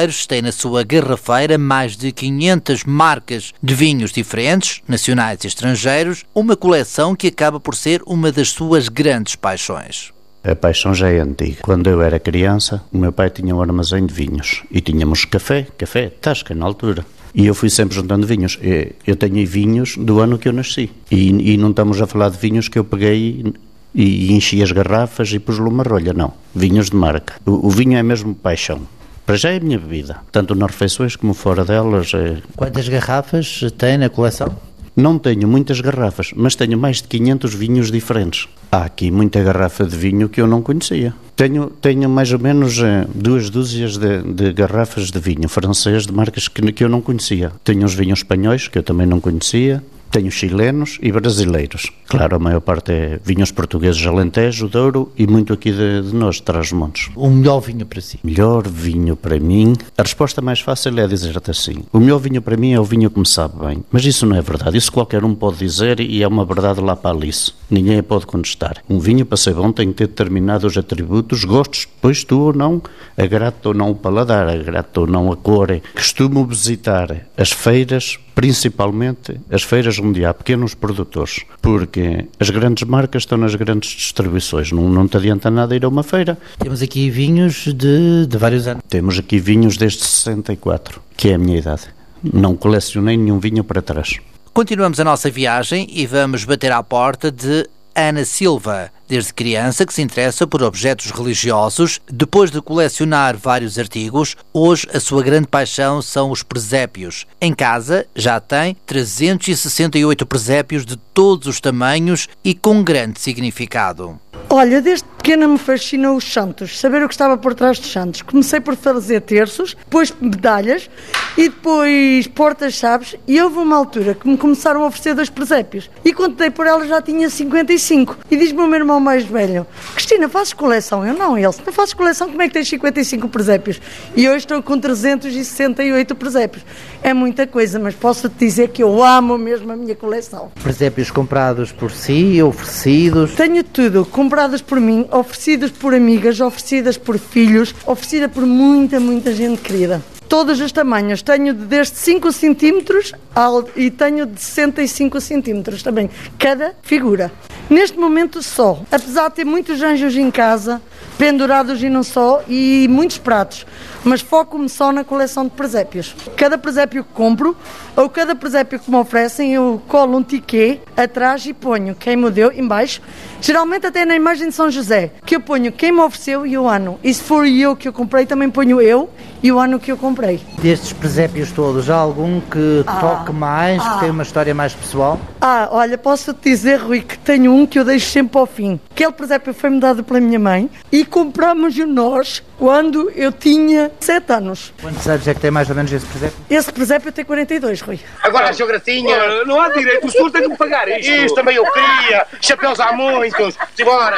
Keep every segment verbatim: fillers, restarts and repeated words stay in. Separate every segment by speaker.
Speaker 1: tem na sua garrafeira mais de quinhentas marcas de vinhos diferentes, nacionais e estrangeiros, uma coleção que acaba por ser uma das suas grandes paixões.
Speaker 2: A paixão já é antiga. Quando eu era criança, o meu pai tinha um armazém de vinhos e tínhamos café, café, tasca na altura. E eu fui sempre juntando vinhos. Eu tenho vinhos do ano que eu nasci. E, e não estamos a falar de vinhos que eu peguei e enchi as garrafas e pus-lhe uma rolha, não. Vinhos de marca. O, o vinho é mesmo paixão. Para já é a minha bebida, tanto nas refeições como fora delas. É...
Speaker 1: Quantas garrafas tem na coleção?
Speaker 2: Não tenho muitas garrafas, mas tenho mais de quinhentos vinhos diferentes. Há aqui muita garrafa de vinho que eu não conhecia. Tenho, tenho mais ou menos eh, duas dúzias de, de garrafas de vinho francês de marcas que, que eu não conhecia. Tenho uns vinhos espanhóis que eu também não conhecia. Tenho chilenos e brasileiros. Claro, a maior parte é vinhos portugueses, Alentejo, Douro e muito aqui de, de nós, de Trás-os-Montes.
Speaker 1: O melhor vinho para si?
Speaker 2: Melhor vinho para mim? A resposta mais fácil é dizer-te assim. O melhor vinho para mim é o vinho que me sabe bem. Mas isso não é verdade. Isso qualquer um pode dizer e é uma verdade lá para Alice. Ninguém a pode contestar. Um vinho para ser bom tem que ter determinados atributos, gostos, pois tu ou não, agrada ou não o paladar, agrada ou não a cor. Costumo visitar as feiras, principalmente as feiras onde há pequenos produtores, porque as grandes marcas estão nas grandes distribuições, não, não te adianta nada ir a uma feira.
Speaker 1: Temos aqui vinhos de, de vários anos.
Speaker 2: Temos aqui vinhos desde sessenta e quatro, que é a minha idade. Não colecionei nenhum vinho para trás.
Speaker 1: Continuamos a nossa viagem e vamos bater à porta de Ana Silva. Desde criança que se interessa por objetos religiosos, depois de colecionar vários artigos, hoje a sua grande paixão são os presépios. Em casa já tem trezentos e sessenta e oito presépios de todos os tamanhos e com grande significado.
Speaker 3: Olha, desde pequena me fascinou os santos, saber o que estava por trás dos santos. Comecei por fazer terços, depois medalhas e depois portas-chaves, e houve uma altura que me começaram a oferecer dois presépios. E quando dei por ela já tinha cinquenta e cinco. E diz-me o meu irmão mais velho: Cristina, fazes coleção? Eu não, ele, se não fazes coleção, como é que tens cinquenta e cinco presépios? E hoje estou com trezentos e sessenta e oito presépios. É muita coisa, mas posso-te dizer que eu amo mesmo a minha coleção.
Speaker 1: Presépios comprados por si, oferecidos?
Speaker 3: Tenho tudo, compradas por mim, oferecidas por amigas, oferecidas por filhos, oferecida por muita, muita gente querida. Todos os tamanhos, tenho desde cinco centímetros e tenho de sessenta e cinco centímetros também, cada figura. Neste momento só, apesar de ter muitos anjos em casa, pendurados e não só, e muitos pratos, mas foco-me só na coleção de presépios. Cada presépio que compro, ou cada presépio que me oferecem, eu colo um tiquê atrás e ponho quem me deu em baixo, geralmente até na imagem de São José, que eu ponho quem me ofereceu e o ano. E se for eu que eu comprei, também ponho eu e o ano que eu comprei.
Speaker 1: Destes presépios todos, há algum que
Speaker 3: ah,
Speaker 1: toque mais,
Speaker 3: ah,
Speaker 1: que tem uma história mais pessoal?
Speaker 3: Ah, olha, posso-te dizer, Rui, que tenho um que eu deixo sempre ao fim. Aquele presépio foi-me dado pela minha mãe e comprámos-o nós quando eu tinha sete anos.
Speaker 1: Quantos anos é que tem mais ou menos esse presépio?
Speaker 3: Esse presépio tem quarenta e dois, Rui.
Speaker 4: Agora a geografinha.
Speaker 5: Oh, não há direito, os senhores têm que me pagar isto.
Speaker 4: Isto também eu queria. Chapéus há muitos. Simbora.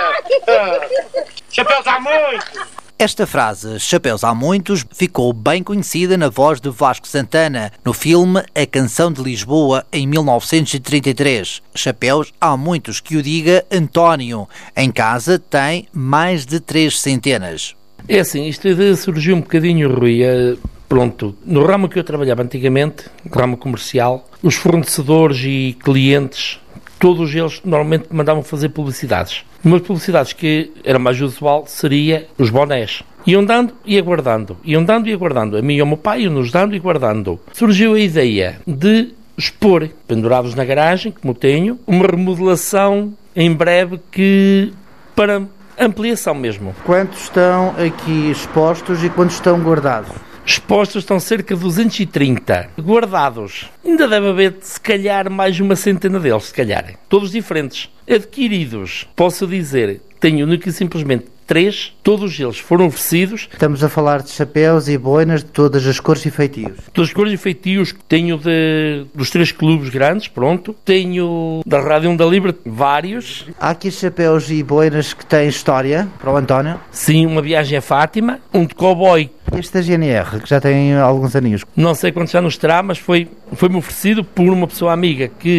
Speaker 4: Ah. Chapéus há muitos.
Speaker 1: Esta frase, chapéus há muitos, ficou bem conhecida na voz de Vasco Santana, no filme A Canção de Lisboa, em mil novecentos e trinta e três. Chapéus há muitos, que o diga António. Em casa tem mais de três centenas.
Speaker 5: É assim, isto surgiu um bocadinho, Rui. É, pronto, no ramo que eu trabalhava antigamente, no ramo comercial, os fornecedores e clientes, todos eles normalmente mandavam fazer publicidades. Uma das publicidades que era mais usual seria os bonés. Iam dando e aguardando, iam dando e aguardando. A mim e ao meu pai iam-nos dando e guardando. Surgiu a ideia de expor, pendurados na garagem, como tenho, uma remodelação em breve que para ampliação mesmo.
Speaker 1: Quantos estão aqui expostos e quantos estão guardados?
Speaker 5: Expostos estão cerca de duzentos e trinta. Guardados, ainda deve haver, se calhar, mais uma centena deles, se calhar. Todos diferentes. Adquiridos, posso dizer, tenho único e simplesmente três, todos eles foram oferecidos.
Speaker 1: Estamos a falar de chapéus e boinas de todas as cores e feitios.
Speaker 5: Todas as cores e feitios, tenho de, dos três clubes grandes, pronto. Tenho da Rádio Onda Livre, vários.
Speaker 1: Há aqui chapéus e boinas que têm história, para o António?
Speaker 5: Sim, uma viagem a Fátima, um de cowboy.
Speaker 1: Este da G N R, que já tem alguns aninhos.
Speaker 5: Não sei quantos anos terá, mas foi, foi-me oferecido por uma pessoa amiga que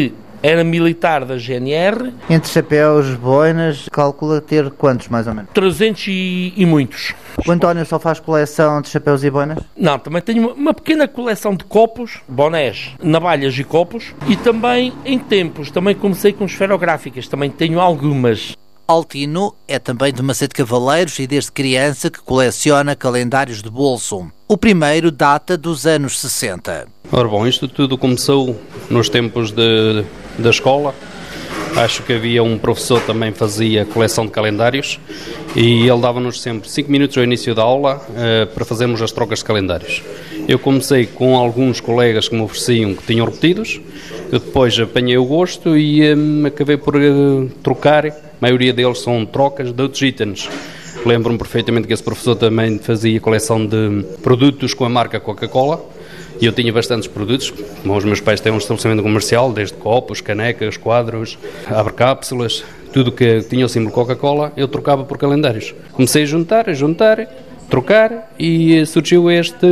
Speaker 5: Era militar da G N R.
Speaker 1: Entre chapéus, boinas, calcula ter quantos mais ou menos?
Speaker 5: trezentos e, e muitos.
Speaker 1: O António só faz coleção de chapéus e boinas?
Speaker 5: Não, também tenho uma, uma pequena coleção de copos, bonés, navalhas e copos, e também em tempos, também comecei com esferográficas, também tenho algumas.
Speaker 1: Altino é também de Macedo Cavaleiros e desde criança que coleciona calendários de bolso. O primeiro data dos anos sessenta.
Speaker 6: Ora bom, isto tudo começou nos tempos de, da escola. Acho que havia um professor que também fazia coleção de calendários e ele dava-nos sempre cinco minutos ao início da aula uh, para fazermos as trocas de calendários. Eu comecei com alguns colegas que me ofereciam que tinham repetidos, eu depois apanhei o gosto e um, acabei por uh, trocar. A maioria deles são trocas de outros itens. Lembro-me perfeitamente que esse professor também fazia coleção de produtos com a marca Coca-Cola. E eu tinha bastantes produtos, como os meus pais têm um estabelecimento comercial, desde copos, canecas, quadros, abre-cápsulas, tudo que tinha o símbolo Coca-Cola, eu trocava por calendários. Comecei a juntar, a juntar, trocar e surgiu este,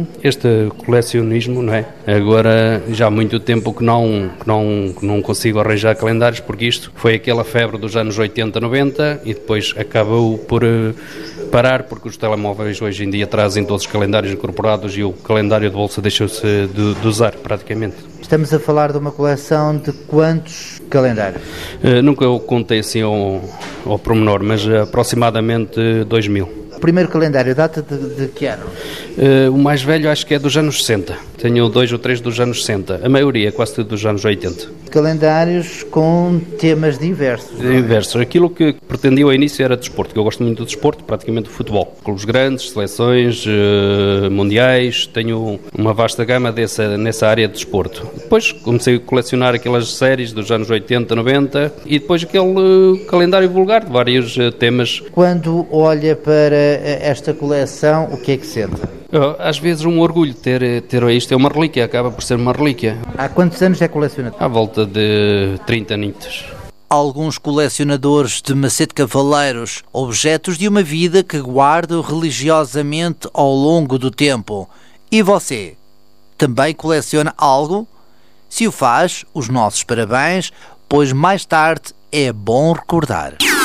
Speaker 6: este colecionismo, não é? Agora já há muito tempo que não, que não, que não consigo arranjar calendários, porque isto foi aquela febre dos anos oitenta, noventa e depois acabou por uh, parar, porque os telemóveis hoje em dia trazem todos os calendários incorporados e o calendário de bolsa deixou-se de, de usar praticamente.
Speaker 1: Estamos a falar de uma coleção de quantos calendários?
Speaker 6: Uh, nunca eu contei assim ao, ao pormenor, mas uh, aproximadamente dois mil.
Speaker 1: O primeiro calendário data de, de que ano?
Speaker 6: Uh, o mais velho acho que é dos anos sessenta. Tenho dois ou três dos anos sessenta. A maioria é quase tudo dos anos oitenta.
Speaker 1: Calendários com temas diversos.
Speaker 6: Diversos. Aquilo que pretendia ao início era desporto, que eu gosto muito do desporto, praticamente do futebol. Clubes grandes, seleções, uh, mundiais, tenho uma vasta gama dessa, nessa área de desporto. Depois comecei a colecionar aquelas séries dos anos oitenta, noventa e depois aquele uh, calendário vulgar de vários uh, temas.
Speaker 1: Quando olha para esta coleção, o que é que sente?
Speaker 6: Às vezes um orgulho ter, ter isto, é uma relíquia, acaba por ser uma relíquia.
Speaker 1: Há quantos anos é colecionador?
Speaker 6: À volta de trinta anitos.
Speaker 1: Alguns colecionadores de Macedo Cavaleiros, objetos de uma vida que guardam religiosamente ao longo do tempo. E você? Também coleciona algo? Se o faz, os nossos parabéns, pois mais tarde é bom recordar.